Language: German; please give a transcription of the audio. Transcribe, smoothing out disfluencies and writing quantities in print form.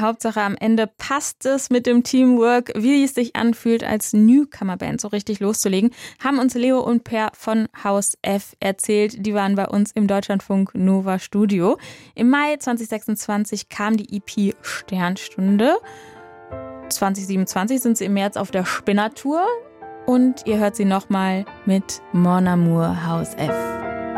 Hauptsache am Ende passt es mit dem Teamwork, wie es sich anfühlt, als Newcomer-Band so richtig loszulegen, haben uns Leo und Per von Haus F erzählt. Die waren bei uns im Deutschlandfunk Nova Studio. Im Mai 2026 kam die EP Sternstunde. 2027 sind sie im März auf der Spinner-Tour. Und ihr hört sie nochmal mit Mon Amour Haus F.